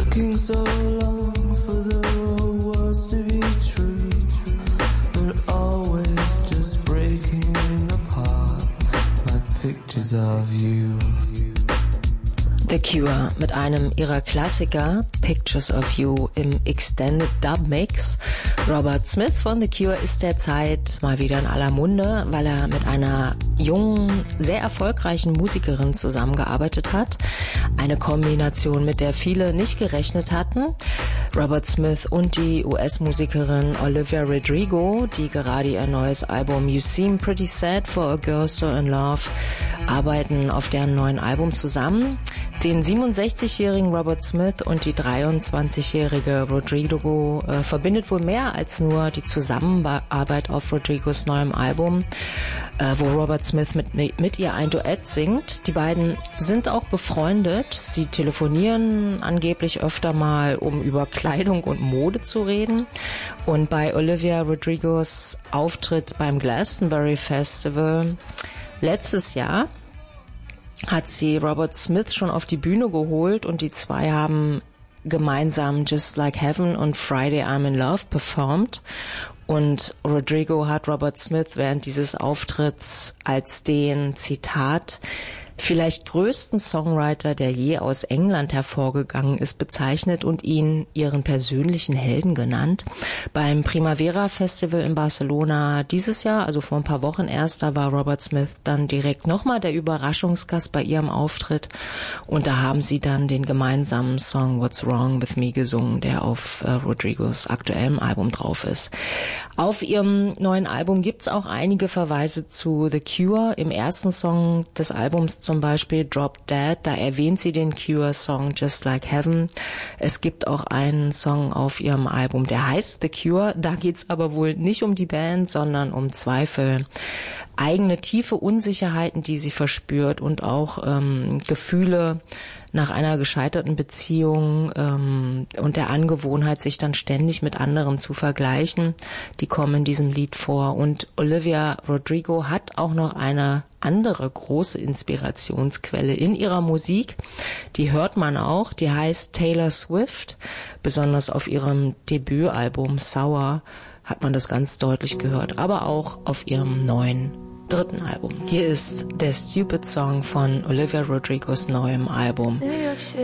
Looking so long for the words to be true, but always just breaking apart my pictures of you. The Cure mit einem ihrer Klassiker Pictures of You im Extended Dub Mix. Robert Smith von The Cure ist derzeit mal wieder in aller Munde, weil er mit einer jungen, sehr erfolgreichen Musikerin zusammengearbeitet hat. Eine Kombination, mit der viele nicht gerechnet hatten. Robert Smith und die US-Musikerin Olivia Rodrigo, die gerade ihr neues Album You Seem Pretty Sad for a Girl So in Love arbeiten auf deren neuen Album zusammen. Den 67-jährigen Robert Smith und die 23-jährige Rodrigo verbindet wohl mehr als nur die Zusammenarbeit auf Rodrigos neuem Album, wo Robert Smith mit ihr ein Duett singt. Die beiden sind auch befreundet. Sie telefonieren angeblich öfter mal, um über Kleidung und Mode zu reden. Und bei Olivia Rodrigos Auftritt beim Glastonbury Festival letztes Jahr hat sie Robert Smith schon auf die Bühne geholt und die zwei haben gemeinsam Just Like Heaven und Friday I'm in Love performt. Und Rodrigo hat Robert Smith während dieses Auftritts als den, Zitat, vielleicht größten Songwriter, der je aus England hervorgegangen ist, bezeichnet und ihn ihren persönlichen Helden genannt. Beim Primavera Festival in Barcelona dieses Jahr, also vor ein paar Wochen erst, da war Robert Smith dann direkt nochmal der Überraschungsgast bei ihrem Auftritt und da haben sie dann den gemeinsamen Song What's Wrong With Me gesungen, der auf Rodrigos aktuellem Album drauf ist. Auf ihrem neuen Album gibt's auch einige Verweise zu The Cure. Im ersten Song des Albums zum Beispiel Drop Dead, da erwähnt sie den Cure-Song Just Like Heaven. Es gibt auch einen Song auf ihrem Album, der heißt The Cure. Da geht's aber wohl nicht um die Band, sondern um Zweifel, eigene tiefe Unsicherheiten, die sie verspürt und auch Gefühle nach einer gescheiterten Beziehung und der Angewohnheit, sich dann ständig mit anderen zu vergleichen, die kommen in diesem Lied vor. Und Olivia Rodrigo hat auch noch eine andere große Inspirationsquelle in ihrer Musik. Die hört man auch, die heißt Taylor Swift. Besonders auf ihrem Debütalbum Sour hat man das ganz deutlich gehört, aber auch auf ihrem neuen dritten Album. Hier ist der Stupid Song von Olivia Rodrigos neuem Album.